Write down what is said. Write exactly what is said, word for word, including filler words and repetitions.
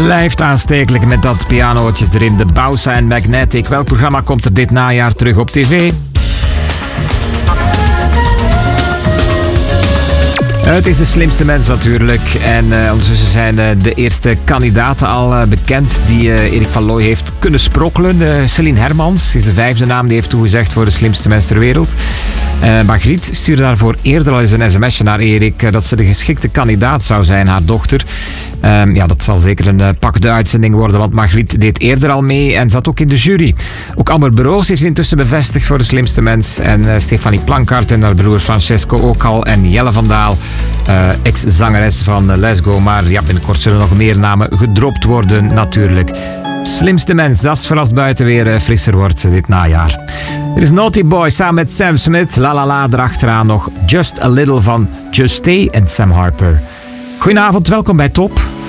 Blijft aanstekelijk met dat pianootje erin, de Bausa en Magnetic. Welk programma komt er dit najaar terug op tv? Het is de slimste mens natuurlijk. En uh, ondertussen zijn uh, de eerste kandidaten al uh, bekend die uh, Erik van Looy heeft kunnen sprokkelen. Uh, Celine Hermans is de vijfde naam die heeft toegezegd voor de slimste mens ter wereld. Uh, Margriet stuurde daarvoor eerder al eens een sms'je naar Erik uh, dat ze de geschikte kandidaat zou zijn, haar dochter. Uh, ja, dat zal zeker een uh, pakkende uitzending worden, want Margriet deed eerder al mee en zat ook in de jury. Ook Amber Broos is intussen bevestigd voor de slimste mens. En uh, Stefanie Plankart en haar broer Francesco ook al. En Jelle van Daal, uh, ex-zangeres van uh, Let's Go. Maar ja, binnenkort zullen nog meer namen gedropt worden natuurlijk. Slimste mens, dat is voor als het buiten weer uh, frisser wordt dit najaar. Er is Naughty Boy samen met Sam Smith. La La La, erachteraan nog Just a Little van Just Stay en Sam Harper. Goedenavond, welkom bij Top.